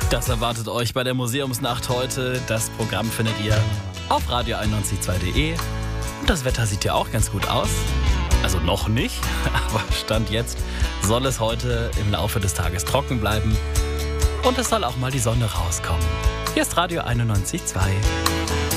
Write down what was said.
Das erwartet euch bei der Museumsnacht heute. Das Programm findet ihr auf radio912.de. Und das Wetter sieht ja auch ganz gut aus. Also noch nicht, aber Stand jetzt soll es heute im Laufe des Tages trocken bleiben. Und es soll auch mal die Sonne rauskommen. Hier ist Radio 91.2.